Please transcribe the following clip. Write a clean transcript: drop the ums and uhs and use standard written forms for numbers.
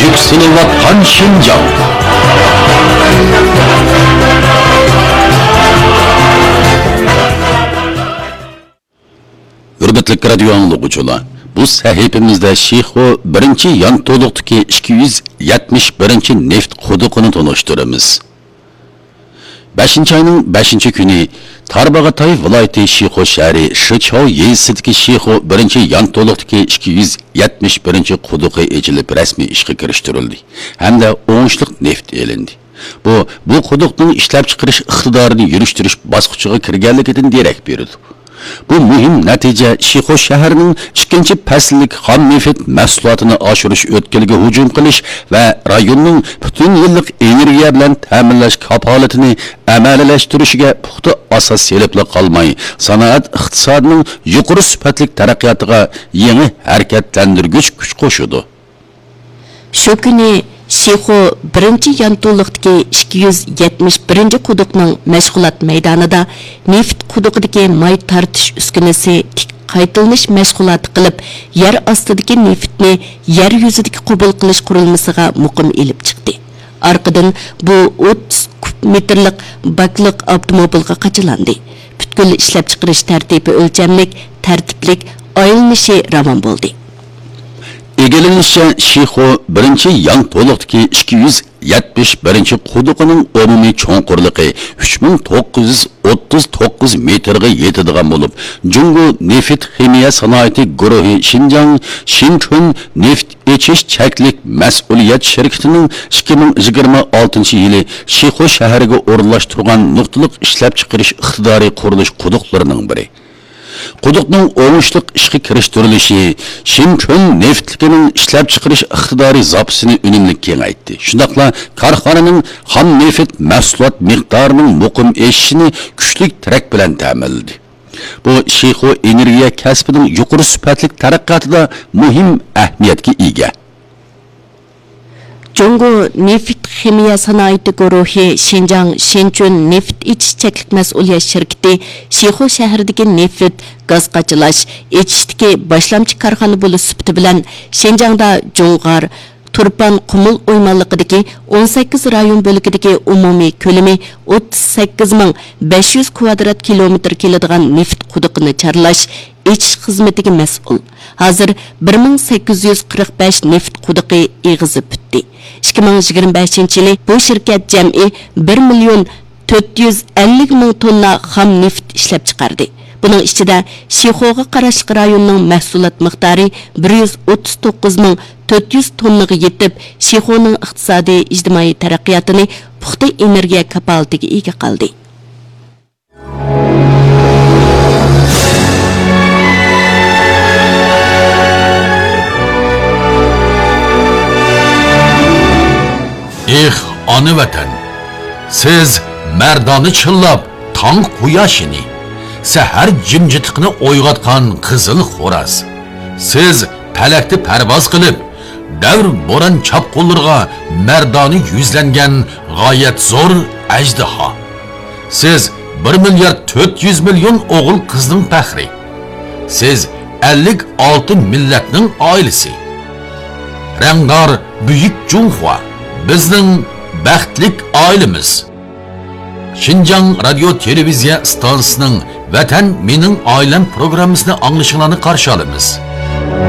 yükselevatkan Şinjan. Hürmetlik radyo anlıqıcılar, bu sahifimizde Şiho 1. yan toluqdaki 271. neft quduqini tanıştırımız. 5. ayının 5. günü Tarbağatay vilayeti Şiho şəhəri Şıçao yeyisidiki Şiho 1. yan toluqdaki 271. quduqi ecilib resmi işe kiriştirildi. Hem de oğuşluk neft elindi. Bu quduqning ishlab chiqarish iqtidorini yurishtirish bosqichiga kirganligidan derak berdi. Bu muhim natija Şiho shahrining 2. fasllik xom neft mahsulotini oshirish o'tkiliga hujum qilish va rayonning butun yillik energiya bilan ta'minlash kafolatini amaliyalashtirishiga puxta asos selibli qolmay, sanoat iqtisodining yuqori sifatli taraqqiyotiga yangi harakatlantirgich kuch qo'shdi. Shu kuni Şiho 1. yan to'liqdagi 271. quduqning mashg'ulot maydonida neft quduqidagi may tartish uskunasi qaytilanish mashg'uloti qilib, yer ostidagi neftni yer yuzidagi qabul qilish qurilmasiga muqim elib chiqdi. Orqadan bu 30 kub metrlik bakliq avtomobilga qachilandi. Butkul ishlab chiqarish tartibi o'lchamlik, tartiblik, aylanishi ravon bo'ldi. Egelinishçe Şiho 1. yan toluqdaki 271. quduqining umumiy cho'nqurligi 3939 metrga yetadigan bo'lib, Jungo neft ximiya sanoati guruhi Xinjiang Shinchun neft echish cheklik mas'uliyat shirkatining 2026-yili Şiho shahriga o'rinlashtirgan nuqtaliq ishlab chiqarish iqtidoriy qurilish quduqlarining biri. Quduqning o'ngishliq ishga kirishtirilishi Shinchun neftligining ishlab chiqarish iqtidoriy zapasini unumli kengaytdi. Shundaqla korxonaning xom neft mahsulot miqdorining muqim o'sishini kuchli tirak bilan ta'minladi. Bu Şiho energiya kasbining yuqori sifatli taraqqiyotida muhim ahamiyatga ega. Jungo neft ximiya sanoati guruhi Xinjiang Shinchun neft ichishchaklik mas'uliyat shirkati Şiho shahridagi neft gaz qachilash echishdagi boshlamchi korxona bo'lish sifati bilan Xinjiangda Jungar Turpan Qumul o'ymonliqidagi 18 rayon bo'lagidagi umumiy ko'lami 38500 kvadrat kilometr keladigan neft quduqini charlash echish xizmatiga mas'ul. Hozir 1845 neft quduqi eg'izib bitdi. 2025-yili bu shirkat jam'i 1 million 450 ming tonna xom neft ishlab chiqardi. Bunun ichida Şihoga qarashli rayonning mahsulot miqdori 139.400 tonnaga yetib, Şihoning iqtisodiy ijtimoiy taraqqiyotini puxta energiya kapolatiga ega qildi. Ana vatan, siz merdani chillab, tong quyoshini, sahar jimjitiqni o'yg'otgan qizil xo'raz. Siz palakda parvoz qilib, davr bo'ron chapqullarga merdani yuzlangan g'oyat zo'r ajdaho. Siz 1 milliard 400 million o'g'il qizning faxri. Siz 56 millatning oilasi. Rangdor buyuk Junhua bizning baxtlik oilamiz. Xinjiang radio televiziya stansiyasining Vatan mening oilam programmasini anglashinglarni qarshi olamiz.